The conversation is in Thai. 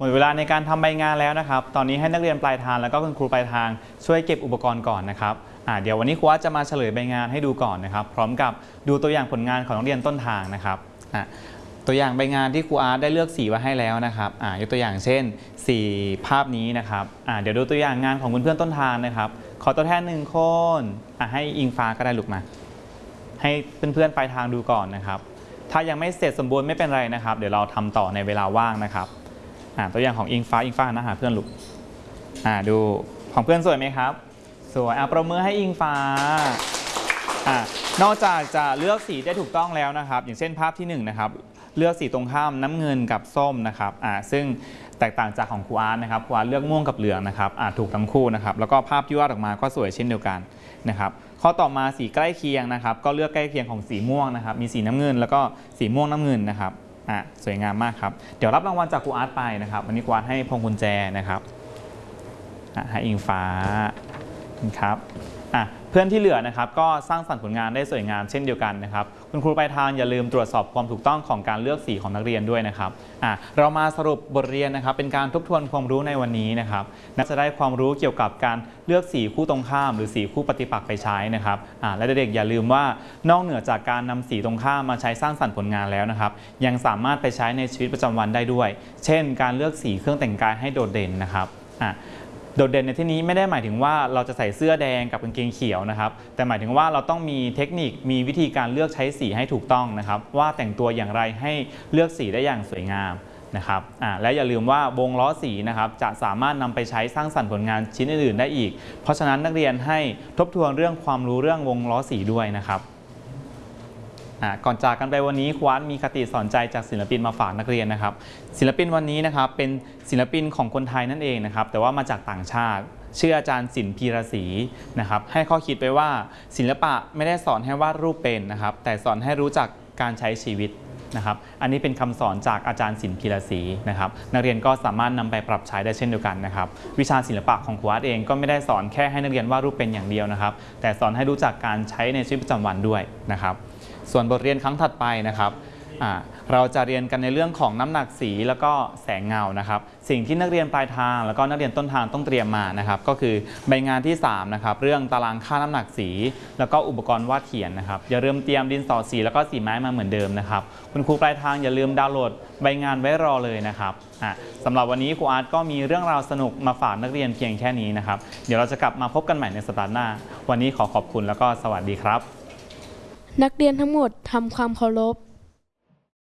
หมดเวลาในการทำใบงานแล้วนะครับตอนนี้ให้นักเรียนปลายทางแล้วก็คุณครูปลายทางช่วยเก็บอุปกรณ์ก่อนนะครับเดี๋ยววันนี้ครูจะมาเฉลยใบงานให้ดูก่อนนะครับพร้อมกับดูตัวอย่างผลงานของนักเรียนต้นทางนะครับตัวอย่างใบงานที่ครูอาร์ตได้เลือกสีไว้ให้แล้วนะครับยกตัวอย่างเช่นสีภาพนี้นะครับเดี๋ยวดูตัวอย่างงานของเพื่อนๆต้นทางนะครับขอตัวแทน1 คนให้อิงฟ้าก็ได้ลูกมาให้เพื่อนๆปลายทางดูก่อนนะครับถ้ายังไม่เสร็จสมบูรณ์ไม่เป็นไรนะครับเดี๋ยวเราทำต่อในเวลาว่างนะครับตัวอย่างของอิงฟ้านะหาเพื่อนลูกดูของเพื่อนสวยไหมครับสวยประมือให้อิงฟ้านอกจากจะเลือกสีได้ถูกต้องแล้วนะครับอย่างเช่นภาพที่1นะครับเลือกสีตรงข้ามน้ำเงินกับส้มนะครับซึ่งแตกต่างจากของครูอาร์ตนะครับครูอาร์ตเลือกม่วงกับเหลืองนะครับถูกทั้งคู่นะครับแล้วก็ภาพที่วาดออกมาก็สวยเช่นเดียวกันนะครับข้อต่อมาสีใกล้เคียงนะครับก็เลือกใกล้เคียงของสีม่วงนะครับมีสีน้ำเงินแล้วก็สีม่วงน้ำเงินนะครับสวยงามมากครับเดี๋ยวรับรางวัลจากครูอาร์ตไปนะครับวันนี้ครูอาร์ตให้พวงกุญแจนะครับให้อิงฟ้าครับเพื่อนที่เหลือนะครับก็สร้างสรรค์ผลงานได้สวยงามเช่นเดียวกันนะครับคุณครูปลายทางอย่าลืมตรวจสอบความถูกต้องของการเลือกสีของนักเรียนด้วยนะครับเรามาสรุปบทเรียนนะครับเป็นการทบทวนความรู้ในวันนี้นะครับน่าจะได้ความรู้เกี่ยวกับการเลือกสีคู่ตรงข้ามหรือสีคู่ปฏิปักษ์ไปใช้นะครับและเด็กๆอย่าลืมว่านอกเหนือจากการนำสีตรงข้ามมาใช้สร้างสรรค์ผลงานแล้วนะครับยังสามารถไปใช้ในชีวิตประจำวันได้ด้วยเช่นการเลือกสีเครื่องแต่งกายให้โดดเด่นนะครับโดดเด่นในที่นี้ไม่ได้หมายถึงว่าเราจะใส่เสื้อแดงกับกางเกงเขียวนะครับแต่หมายถึงว่าเราต้องมีเทคนิคมีวิธีการเลือกใช้สีให้ถูกต้องนะครับว่าแต่งตัวอย่างไรให้เลือกสีได้อย่างสวยงามนะครับและอย่าลืมว่าวงล้อสีนะครับจะสามารถนำไปใช้สร้างสรรค์ผลงานชิ้นอื่นๆได้อีกเพราะฉะนั้นนักเรียนให้ทบทวนเรื่องความรู้เรื่องวงล้อสีด้วยนะครับก่อนจากกันไปวันนี้ครูอาร์ตมีคติสอนใจจากศิลปินมาฝากนักเรียนนะครับศิลปินวันนี้นะครับเป็นศิลปินของคนไทยนั่นเองนะครับแต่ว่ามาจากต่างชาติชื่ออาจารย์ศิลป์พีระศรีนะครับให้ข้อคิดไปว่าศิลปะไม่ได้สอนให้วาดรูปเป็นนะครับแต่สอนให้รู้จักการใช้ชีวิตนะครับอันนี้เป็นคำสอนจากอาจารย์ศิลป์พีระศรีนะครับนักเรียนก็สามารถนำไปปรับใช้ได้เช่นเดียวกันนะครับวิชาศิลปะของครูอาร์ตเองก็ไม่ได้สอนแค่ให้นักเรียนวาดรูปเป็นอย่างเดียวนะครับแต่สอนให้รู้จักการใช้ในชีวิตประจำวันด้วยนะครับส่วนบทเรียนครั้งถัดไปนะครับเราจะเรียนกันในเรื่องของน้ำหนักสีแล้วก็แสงเงานะครับสิ่งที่นักเรียนปลายทางแล้วก็นักเรียนต้นทางต้องเตรียมมานะครับก็คือใบงานที่3นะครับเรื่องตารางค่าน้ำหนักสีแล้วก็อุปกรณ์วาดเขียนนะครับอย่าลืมเตรียมดินสอสีแล้วก็สีไม้มาเหมือนเดิมนะครับคุณครูปลายทางอย่าลืมดาวน์โหลดใบงานไว้รอเลยนะครับสำหรับวันนี้ครูอาร์ตก็มีเรื่องราวสนุกมาฝากนักเรียนเพียงแค่นี้นะครับเดี๋ยวเราจะกลับมาพบกันใหม่ในสัปดาห์หน้าวันนี้ขอบคุณแล้วก็สวัสดีครับนักเรียนทั้งหมดทำความเคารพ